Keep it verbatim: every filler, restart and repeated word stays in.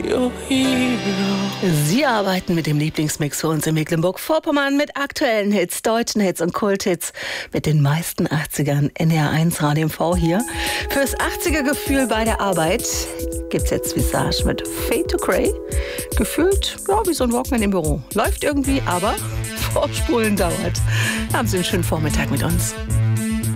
your hero. Sie arbeiten mit dem Lieblingsmix für uns in Mecklenburg-Vorpommern mit aktuellen Hits, deutschen Hits und Kulthits mit den meisten achtzigern. N R eins Radio M V hier. Fürs achtziger-Gefühl bei der Arbeit gibt's jetzt Visage mit Fade to Grey. Gefühlt, ja, wie so ein Walkman im Büro. Läuft irgendwie, aber Vorspulen dauert. Haben Sie einen schönen Vormittag mit uns.